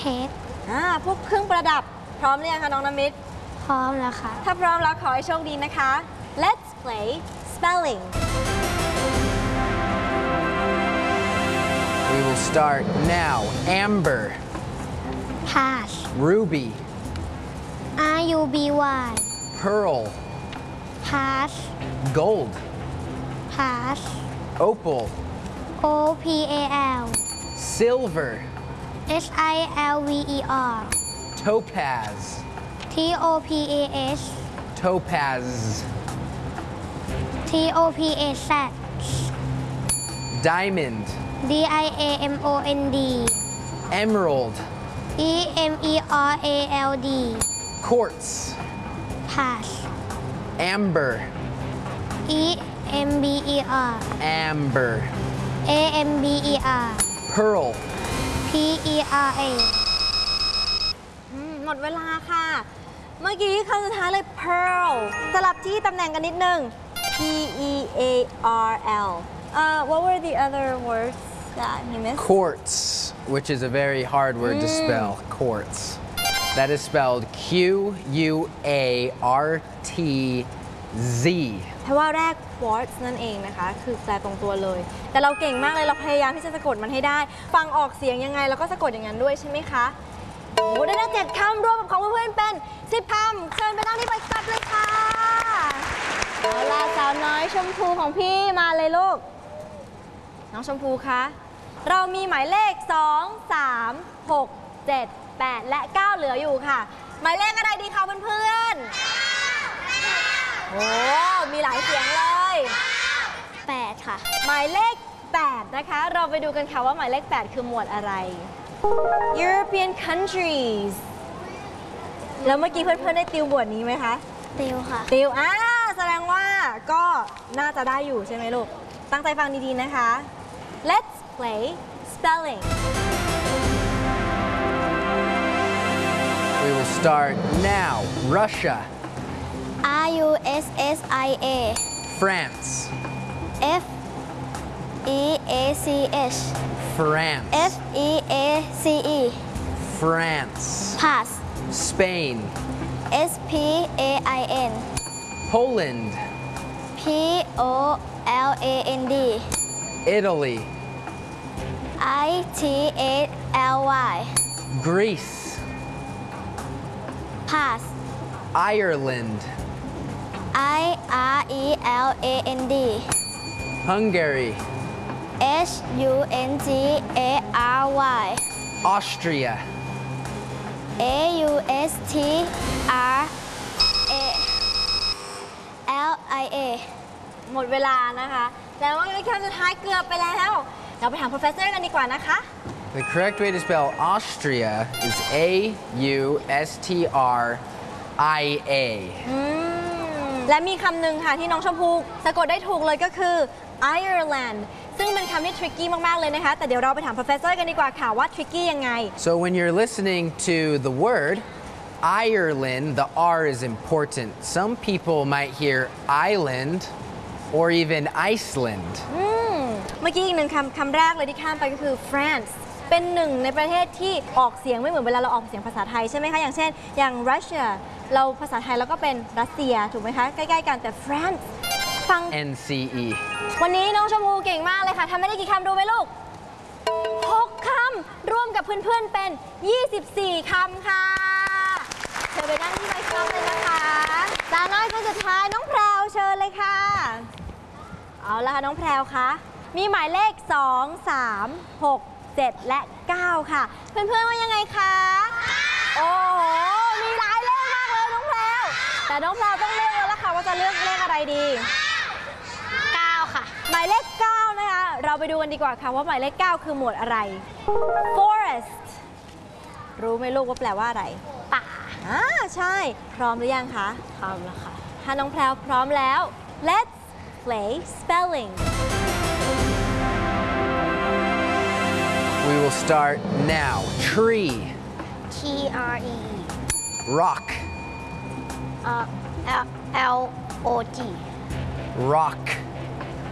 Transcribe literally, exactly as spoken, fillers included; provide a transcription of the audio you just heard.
head อ่าพวกเครื่องประดับพร้อมหรือยังคะน้องน้ำมิตรพร้อมแล้วค่ะถ้าพร้อมแล้วขอให้โชคดีนะคะ Let's play spelling We will start now. Amber, pass ruby, R U B Y pearl, pass gold, pass opal, O P A L silver, S I L V E R topaz, T O P A S topaz, T O P A Z diamond, D I A M O N D emerald, E M E R A L D quartz, pass amber, E M B E R amber, A M B E R pearl, P E R A อืมหมดเวลาค่ะ เมื่อกี้คำสุดท้ายเลย pearl สลับที่ตำแหน่งกันนิดนึง P E A R L uh, what were the other words that he missed quartz, which is a very hard word to spell. Quartz. That is spelled Q U A R T Z. แปลว่าแรก quartz นั่นเองนะคะ คือแปลตรงตัวเลย แต่เราเก่งมากเลยเราพยายามที่จะสะกดมันให้ได้ ฟังออกเสียงยังไงแล้วก็สะกดอย่างนั้นด้วยใช่ไหมคะโอ้ได้ทั้งเจ็ดคำรวมกับของเพื่อนๆเป็นสิบคำเชิญไปนั่งที่ใบสตัดเลยค่ะเอาล่ะสาวน้อยชมพูของพี่มาเลยลูกน้องชมพูคะเรามีหมายเลขสอง สาม หก เจ็ด แปดและเก้าเหลืออยู่ค่ะหมายเลขอะไรดีคะเพื่อนๆโอ้มีหลายเสียงเลยแปดค่ะหมายเลขแปดนะคะเราไปดูกันค่ะว่าหมายเลขแปดคือหมวดอะไร European countries แล้วเมื่อกี้เพื่อนๆได้ติวหมวดนี้ไหมคะติวค่ะติวอ่าแสดงว่าก็น่าจะได้อยู่ใช่ไหมลูกตั้งใจฟังดีๆนะคะ Let's play spelling We will start now. Russia, R U S S I A France, F E A C H France, F E A C E France, pass Spain, S P A I N Poland, P O L A N D Italy, I T A L Y Greece, pass Ireland, I R E L A N D Hungary, H U N G A R Y Austria, A U S T R A L I A หมดเวลานะคะแล้วว่าคำสุดท้ายเกือบไปแล้วเราไปถาม professor กันดีกว่านะคะ The correct way to spell Austria is A U S T R I A. อืมและมีคำหนึ่งค่ะที่น้องชมพูสะกดได้ถูกเลยก็คือ Ireland ซึ่งเป็นคำที่ tricky มากๆเลยนะคะแต่เดี๋ยวเราไปถาม professor กันดีกว่าค่ะว่า tricky ยังไง So when you're listening to the word Ireland, the R is important. Some people might hear island or even Iceland. อืมเมื่อกี้อีกหนึ่งคำคำแรกเลยที่ข้ามไปก็คือ France เป็นหนึ่งในประเทศที่ออกเสียงไม่เหมือนเวลาเราออกเสียงภาษาไทยใช่ไหมคะอย่างเช่นอย่าง Russia เราภาษาไทยเราก็เป็นรัสเซียถูกไหมคะใกล้ๆกันแต่ France ฟัง N C E. วันนี้น้องชมพูเก่งมากเลยค่ะทำไม่ได้กี่คำดูไหมลูกหกคำร่วมกับเพื่อนๆเป็นยี่สิบสี่คำค่ะเชิญไปนั่งที่ใบสตัดเลยนะคะสาวน้อยคนสุดท้ายน้องแพรวเชิญเลยค่ะเอาละค่ะน้องแพรวคะมีหมายเลขสอง สาม หก เจ็ดและเก้าค่ะเพื่อนๆว่ายังไงคะโอ้โหมีหลายเลขมากเลยน้องแพรวแต่น้องแพรวต้องเลือกแล้วล่ะค่ะว่าจะเลือกเลขอะไรดีเก้าค่ะหมายเลขเก้านะคะเราไปดูกันดีกว่าค่ะว่าหมายเลขเก้าคือหมวดอะไร forest รู้ไหมลูกว่าแปลว่าอะไรป่าอ่าใช่พร้อมหรือยังคะพร้อมแล้วค่ะถ้าน้องแพรวพร้อมแล้ว let's play spelling We will start now. Tree, T R E rock, uh, L L O G rock,